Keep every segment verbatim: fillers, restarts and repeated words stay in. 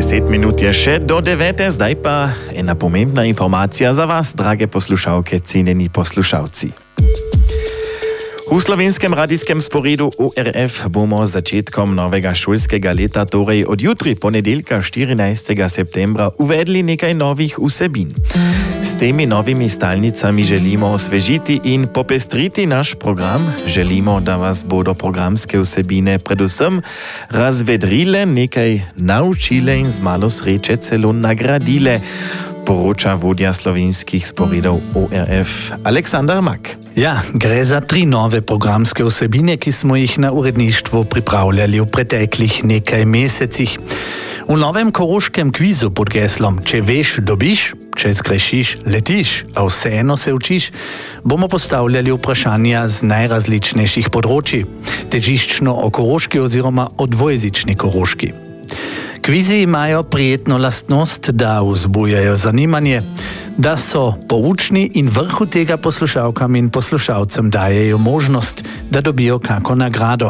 deset minut je še do devete, zdaj pa ena pomembna informacija za vas, drage poslušalke, cenjeni poslušalci. V slovenskem radijskem sporedu O R F bomo z začetkom novega šolskega leta, torej od jutri, ponedeljka štirinajstega septembra, uvedli nekaj novih vsebin. S temi novimi stalnicami želimo osvežiti in popestriti naš program. Želimo, da vas bodo programske vsebine predvsem razvedrile, nekaj naučile in z malo sreče celo nagradile, poroča vodja slovenskih sporedov O R F Aleksander Mak. Ja, gre za tri nove programske vsebine, ki smo jih na uredništvu pripravljali v preteklih nekaj mesecih. V novem koroškem kvizu pod geslom Če veš, dobiš, če zgrešiš, letiš, a vseeno se učiš, bomo postavljali vprašanja z najrazličnejših področji, težiščno o koroški oziroma o dvojezični koroški. Kvizi imajo prijetno lastnost, da vzbujajo zanimanje, da so poučni in vrhu tega poslušalkam in poslušalcem dajejo možnost, da dobijo kako nagrado.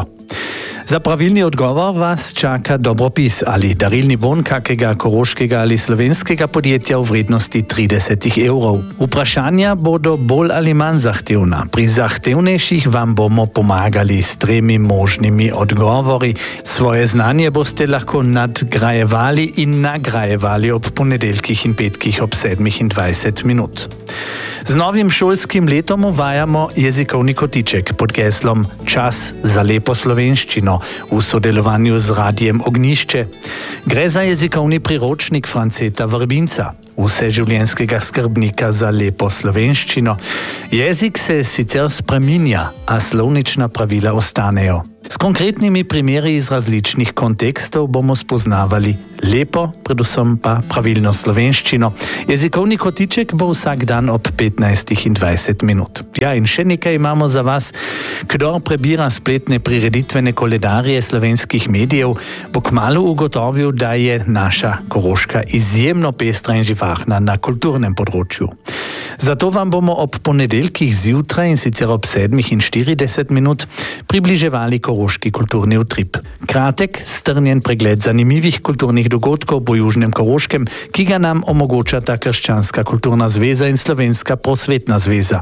Za pravilni odgovor vas čaka dobropis ali darilni bon kakega koroškega ali slovenskega podjetja v vrednosti trideset evrov. Vprašanja bodo bolj ali manj zahtevna. Pri zahtevnejših vam bomo pomagali s tremi možnimi odgovori. Svoje znanje boste lahko nadgrajevali in nagrajevali ob ponedeljkih in petkih ob sedmih in dvajset minut. Z novim šolskim letom uvajamo jezikovni kotiček pod geslom Čas za lepo slovenščino v sodelovanju z Radijem Ognjišče. Gre za jezikovni priročnik Franceta Vrbinca, vseživljenjskega skrbnika za lepo slovenščino. Jezik se sicer spreminja, a slovnična pravila ostanejo. S konkretnimi primeri iz različnih kontekstov bomo spoznavali lepo, predvsem pa pravilno slovenščino. Jezikovni kotiček bo vsak dan ob petnajstih in dvajset minut. Ja, in še nekaj imamo za vas. Kdor prebira spletne prireditvene koledarje slovenskih medijev, bo kmalu ugotovil, da je naša Koroška izjemno pestra in živahna na kulturnem področju. Zato vam bomo ob ponedeljkih zjutraj, in sicer ob sedmih in štirideset minut, približevali koroški kulturni utrip. Kratek, strnjen pregled zanimivih kulturnih dogodkov po Južnem Koroškem, ki ga nam omogočata Krščanska kulturna zveza in Slovenska prosvetna zveza.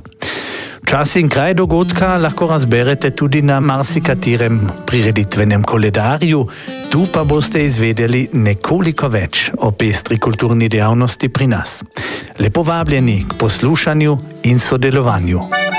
Čas in kraj dogodka lahko razberete tudi na marsikaterem prireditvenem koledarju, tu pa boste izvedeli nekoliko več o pestri kulturni dejavnosti pri nas. Lepo vabljeni k poslušanju in sodelovanju.